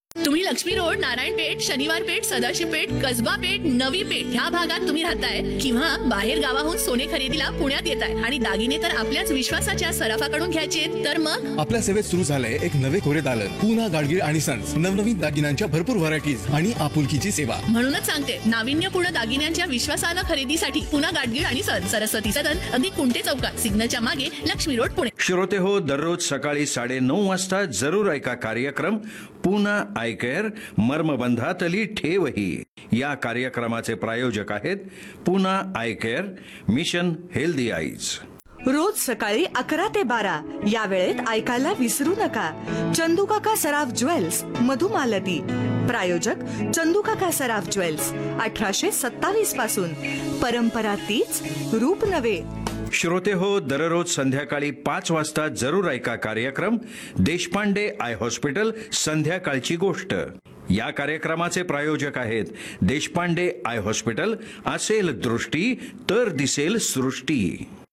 तुम्ही लक्ष्मी रोड, नारायण पेठ, शनिवार पेठ, सदाशिव पेठ, कसबा पेठ, नवी पेठ ह्या भागात तुम्ही राहताय किंवा बाहेर गावाहून सोने खरेदीला पुण्यात येताय आणि दागिने तर आपल्याच विश्वासाच्या सराफाकडून घ्यायचे, तर मग आपल्या सेवेत सुरू झालंय एक नवे कोरे दालन, पूना गाडगीळ आणि सन्स. नवनवीन दागिन्यांच्या भरपूर व्हरायटीज आणि आपुलकीची सेवा. म्हणूनच सांगते, नाविन्यपूर्ण दागिन्यांच्या विश्वासानं खरेदीसाठी पुना गाडगीळ आणि सन्स, सरस्वती सदन, अगदी कुंटे चौकात, सिग्नलच्या मागे, लक्ष्मी रोड, पुणे. श्रोते हो, दररोज सकाळी 9:30 वाजता जरूर ऐका कार्यक्रम पूना आय केअर, मर्मबंधातली ठेवही. या कार्यक्रमाचे प्रायोजक आहेत Poona I care, mission healthy eyes. रोज सकाळी 11 ते 12 या वेळेत ऐकायला विसरू नका. चंदूकाका सराफ ज्वेल्स, मधुमालती. प्रायोजक चंदूकाका सराफ ज्वेल्स, 1827 पासून. परंपरा तीच, रूप नवे. श्रोते हो, दररोज संध्याकाळी 5 वाजता जरूर ऐका कार्यक्रम देशपांडे आय हॉस्पिटल, संध्याकाळची गोष्ट. या कार्यक्रमाचे प्रायोजक आहेत देशपांडे आय हॉस्पिटल. असेल दृष्टी तर दिसेल सृष्टी.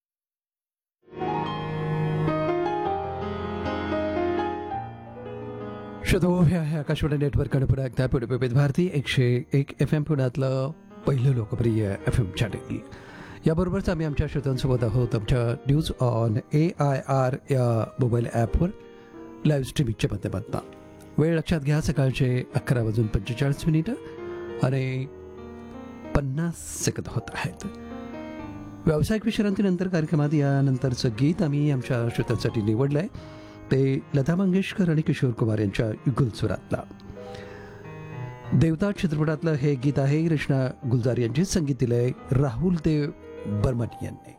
श्रोतो, हे आहे आकाशवाणी नेटवर्क आणि पुन्हा एकदा पुणे विविध भारती 101 FM पुण्यातलं पहिलं लोकप्रिय FM चॅनेल. याबरोबरच आम्ही आमच्या श्रोत्यांसोबत आहोत आमच्या न्यूज ऑन AIR या मोबाईल ॲपवर लाईव्ह स्ट्रीमिंगच्या माध्यमातून. वेळ लक्षात घ्या, सकाळचे 11:45 आणि 50 सेकंद होत आहेत. व्यावसायिक विश्रांतीनंतर कार्यक्रमात यानंतरचं गीत आम्ही आमच्या श्रोत्यांसाठी निवडलं आहे. ते लता मंगेशकर आणि किशोर कुमार यांच्या युगल स्वरातला देवता चित्रपटातलं हे गीत आहे. कृष्णा गुलजार यांचे संगीत दिलंय राहुल देव बर्मन यांनी.